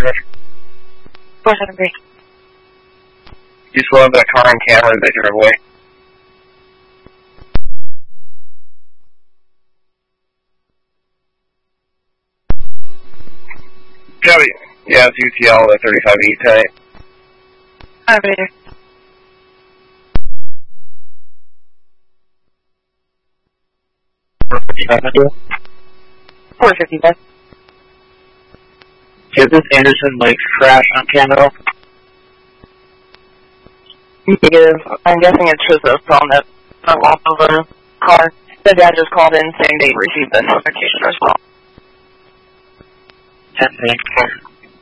473. You still have that car on camera that drove away? Copy. Yeah, it's UTL, the 35E type. Operator. 455. Is this Anderson Lake crash on camera? Negative. I'm guessing it's just a phone that fell off of a car. The dad just called in saying they received the notification as well. 10-4.